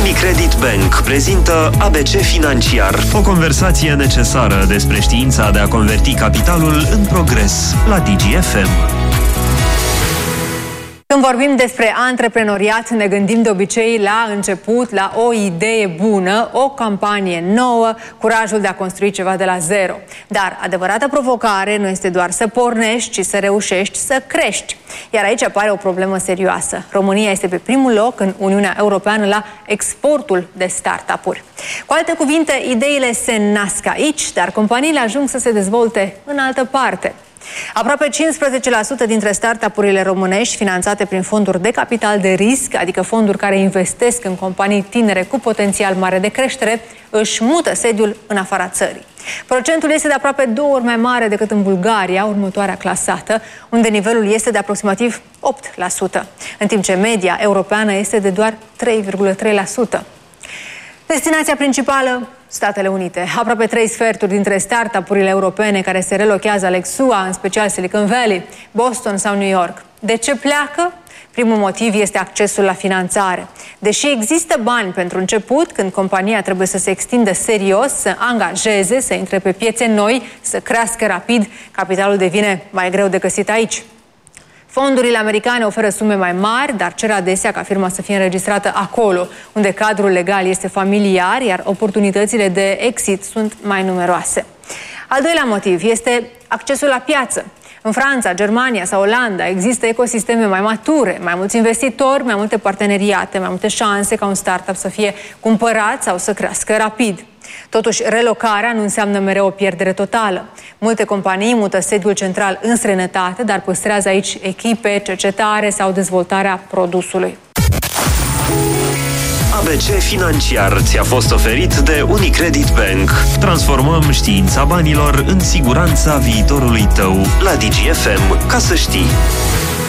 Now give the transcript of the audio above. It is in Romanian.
Unicredit Bank prezintă ABC Financiar. O conversație necesară despre știința de a converti capitalul în progres la DGFM. Când vorbim despre antreprenoriat, ne gândim de obicei la început, la o idee bună, o campanie nouă, curajul de a construi ceva de la zero. Dar adevărata provocare nu este doar să pornești, ci să reușești să crești. Iar aici apare o problemă serioasă. România este pe primul loc în Uniunea Europeană la exportul de startup-uri. Cu alte cuvinte, ideile se nasc aici, dar companiile ajung să se dezvolte în altă parte. Aproape 15% dintre startup-urile românești finanțate prin fonduri de capital de risc, adică fonduri care investesc în companii tinere cu potențial mare de creștere, își mută sediul în afara țării. Procentul este de aproape 2 ori mai mare decât în Bulgaria, următoarea clasată, unde nivelul este de aproximativ 8%, în timp ce media europeană este de doar 3,3%. Destinația principală? Statele Unite. Aproape 3/4 dintre startup-urile europene care se relochează aleg SUA, în special Silicon Valley, Boston sau New York. De ce pleacă? Primul motiv este accesul la finanțare. Deși există bani pentru început, când compania trebuie să se extindă serios, să angajeze, să intre pe piețe noi, să crească rapid, capitalul devine mai greu de găsit aici. Fondurile americane oferă sume mai mari, dar cer adesea ca firma să fie înregistrată acolo, unde cadrul legal este familiar, iar oportunitățile de exit sunt mai numeroase. Al doilea motiv este accesul la piață. În Franța, Germania sau Olanda există ecosisteme mai mature, mai mulți investitori, mai multe parteneriate, mai multe șanse ca un startup să fie cumpărat sau să crească rapid. Totuși, relocarea nu înseamnă mereu o pierdere totală. Multe companii mută sediul central în străinătate, dar păstrează aici echipe, cercetare sau dezvoltarea produsului. ABC Financiar ți-a fost oferit de Unicredit Bank. Transformăm știința banilor în siguranța viitorului tău la DGFM. Ca să știi.